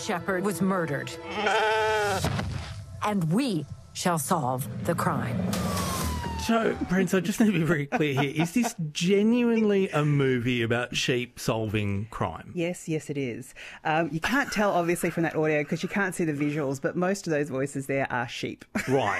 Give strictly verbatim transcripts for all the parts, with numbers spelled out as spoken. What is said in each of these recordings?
shepherd was murdered. And we shall solve the crime. So, Prince, I just need to be very clear here. Is this genuinely a movie about sheep solving crime? Yes, yes, it is. Um, you can't tell, obviously, from that audio because you can't see the visuals, but most of those voices there are sheep. Right.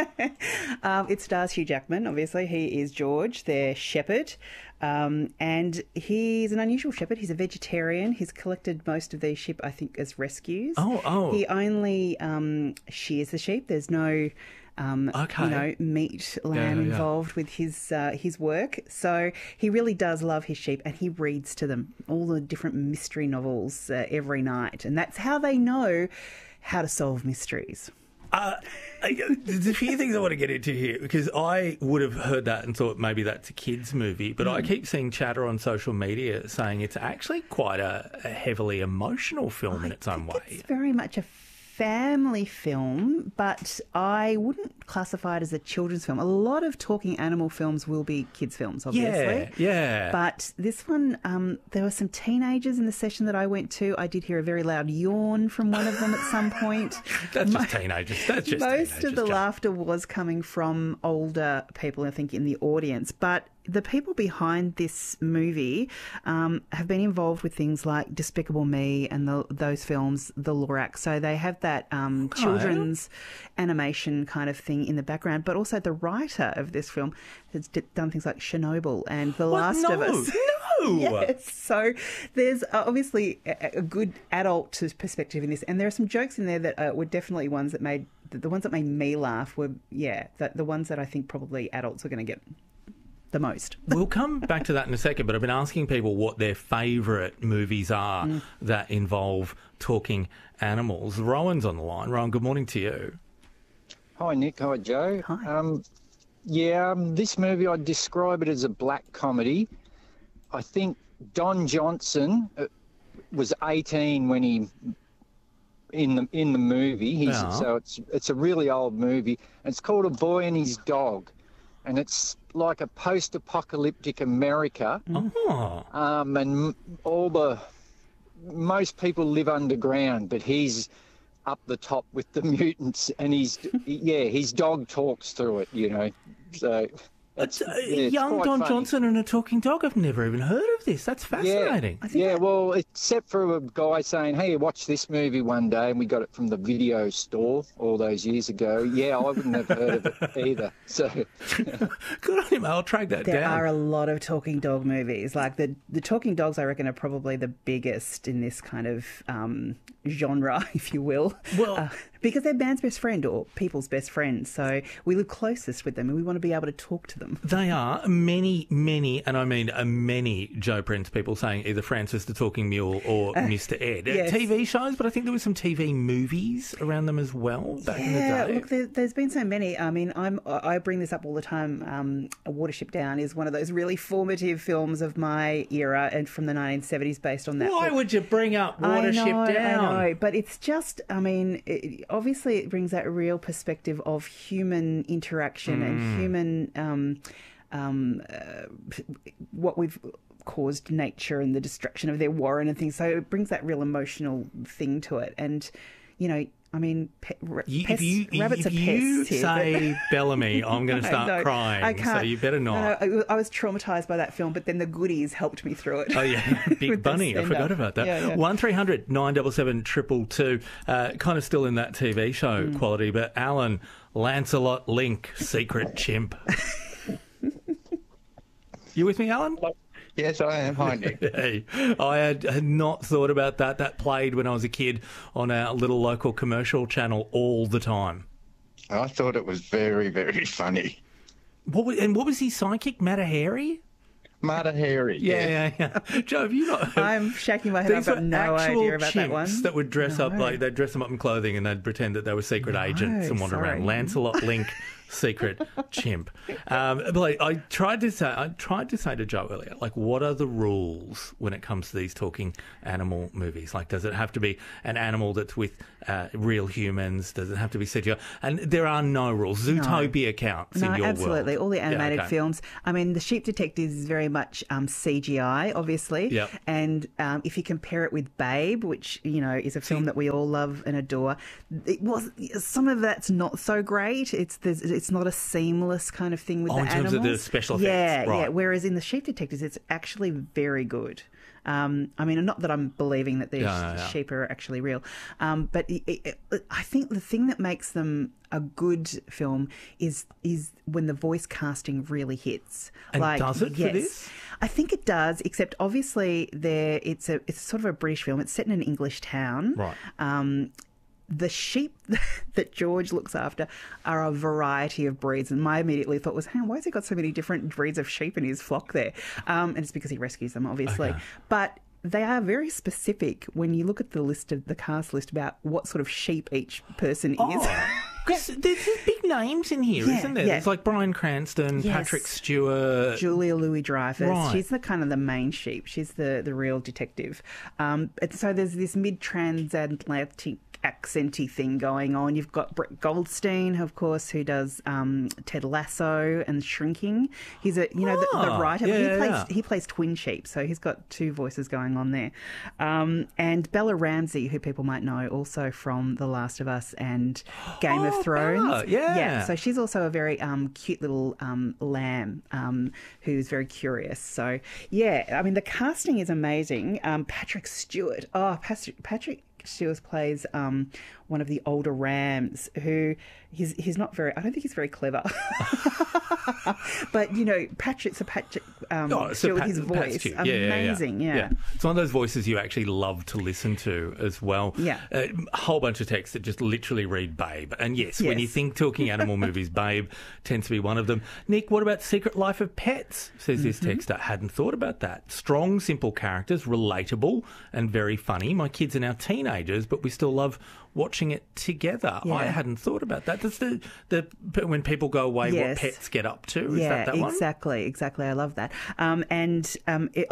um, it stars Hugh Jackman, obviously. He is George, their shepherd. Um, and he's an unusual shepherd. He's a vegetarian. He's collected most of these sheep, I think, as rescues. Oh, oh. He only um, shears the sheep. There's no... Um, okay. you know, meat, lamb yeah, yeah. involved with his uh, his work. So he really does love his sheep, and he reads to them all the different mystery novels uh, every night, and that's how they know how to solve mysteries. Uh, there's a few things I want to get into here because I would have heard that and thought maybe that's a kids' movie, but mm. I keep seeing chatter on social media saying it's actually quite a, a heavily emotional film I in its own way. It's very much a family film, but I wouldn't classify it as a children's film. A lot of talking animal films will be kids' films, obviously. Yeah, yeah. But this one, um, there were some teenagers in the session that I went to. I did hear a very loud yawn from one of them at some point. That's just teenagers. That's just Most teenagers, of the Joe. laughter was coming from older people, I think, in the audience. But the people behind this movie um, have been involved with things like Despicable Me and the, those films, The Lorax. So they have that um, okay. children's animation kind of thing in the background. But also the writer of this film has d- done things like Chernobyl and The What? Last No, of Us. No! Yes. So there's uh, obviously a, a good adult perspective in this. And there are some jokes in there that uh, were definitely ones that made... The, the ones that made me laugh were, yeah, the, the ones that I think probably adults are going to get the most. We'll come back to that in a second, but I've been asking people what their favourite movies are mm. that involve talking animals. Rowan's on the line. Rowan, good morning to you. Hi, Nick. Hi, Joe. Hi. Um, yeah, um, this movie, I'd describe it as a black comedy. I think Don Johnson uh, was eighteen when he... in the in the movie. He's, yeah. So it's it's a really old movie. It's called A Boy and His Dog. And it's like a post-apocalyptic America. Oh. Um, and all the... Most people live underground, but he's up the top with the mutants. And he's... yeah, his dog talks through it, you know. So... It's, uh, yeah, it's young Don funny. Johnson and a talking dog. I've never even heard of this. That's fascinating. Yeah, yeah that... well, except for a guy saying, hey, watch this movie one day, and we got it from the video store all those years ago. Yeah, I wouldn't have heard of it either. So good on him. I'll track that there down. There are a lot of talking dog movies. Like the, the talking dogs, I reckon, are probably the biggest in this kind of um, genre, if you will. Well... Uh, because they're man's best friend or people's best friend. So we live closest with them and we want to be able to talk to them. They are. Many, many, and I mean uh, many Joe Prince people saying either Francis the Talking Mule or uh, Mister Ed. Yes. Uh, T V shows, but I think there were some T V movies around them as well back yeah, in the day. Look, there, there's been so many. I mean, I'm, I bring this up all the time. Um, Watership Down is one of those really formative films of my era and from the nineteen seventies based on that. Why book. would you bring up Watership I know, Down? I know, but it's just, I mean, it, obviously it brings that real perspective of human interaction mm. and human, um, um, uh, what we've caused nature and the destruction of their warren and things. So it brings that real emotional thing to it. And, you know, I mean, pe- you, pests, if you, rabbits if are you pests here. say Bellamy, I'm going to start no, crying. I can't. So you better not. No, I was traumatised by that film, but then the goodies helped me through it. Oh, yeah. Big Bunny. I forgot about that. Yeah, yeah. one three hundred nine seven seven two two two. Uh, kind of still in that T V show mm. quality, but Alan, Lancelot Link, Secret Chimp. You with me, Alan? Yes, I am. Hi, Nick. Hey, I had, had not thought about that. That played when I was a kid on our little local commercial channel all the time. I thought it was very, very funny. What was, and what was his sidekick, Matahari? Matahari, yeah, yes. yeah, yeah. Joe, have you not heard? I'm shaking my head. I've got no idea about that one. That would dress no. up like they'd dress them up in clothing and they'd pretend that they were secret no, agents and wander sorry. around. Lancelot Link, secret chimp. Um, but like, I tried to say, I tried to say to Joe earlier, like, what are the rules when it comes to these talking animal movies? Like, does it have to be an animal that's with uh, real humans? Does it have to be C G I? And there are no rules. Zootopia counts No, in your absolutely. world. All the animated yeah, okay. films. I mean, The Sheep Detectives is very much um, C G I, obviously. Yep. And um, if you compare it with Babe, which, you know, is a film that we all love and adore, it was some of that's not so great. It's there's, it's not a seamless kind of thing with Oh, the in terms animals. of the special effects, Yeah, right. yeah. Whereas in The Sheep Detectives, it's actually very good. Um, I mean, not that I'm believing that these Yeah, yeah, yeah. sheep are actually real, um, but it, it, it, I think the thing that makes them a good film is is when the voice casting really hits. And does it for yes, this? I think it does. Except obviously, there it's a it's sort of a British film. It's set in an English town, Right. Um, the sheep that George looks after are a variety of breeds. And my immediately thought was, hey, why has he got so many different breeds of sheep in his flock there? Um, and it's because he rescues them, obviously. Okay. But they are very specific when you look at the list of the cast list about what sort of sheep each person is. Because there's, there's big names in here, Yeah, not there? yeah. There's like Bryan Cranston, Yes. Patrick Stewart. Julia Louis-Dreyfus. Right. She's the kind of the main sheep. She's the, the real detective. Um, and so there's this mid-transatlantic accenty thing going on. You've got Brett Goldstein, of course, who does um, Ted Lasso and Shrinking. He's a you know the, the Ah, writer. yeah, he yeah, plays yeah. he plays twin sheep, so he's got two voices going on there. Um, and Bella Ramsey, who people might know also from The Last of Us and Game Oh, of Thrones. Bella, yeah. yeah. So she's also a very um, cute little um, lamb um, who's very curious. So, yeah, I mean, the casting is amazing. Um, Patrick Stewart. Oh, Patrick, Patrick Stewart plays um, one of the older rams who he's, he's not very, I don't think he's very clever. But, you know, Patrick, so Patrick um, Oh, so Stewart, Pat- his Pat voice, Stew. Yeah, yeah, yeah. amazing. Yeah. It's one of those voices you actually love to listen to as well. Yeah. Uh, a whole bunch of texts that just literally read Babe. And yes, when you Yes. think talking animal movies, Babe tends to be one of them. Nick, what about Secret Life of Pets? Says this Mm-hmm. texter. Hadn't thought about that. Strong, simple characters, relatable and very funny. My kids are now teenagers, but we still love watching it together. Yeah. I hadn't thought about that. That's the, the when people go away, Yes. what pets get up to. Is Yeah, that that one? exactly, exactly. I love that. Um, and um, it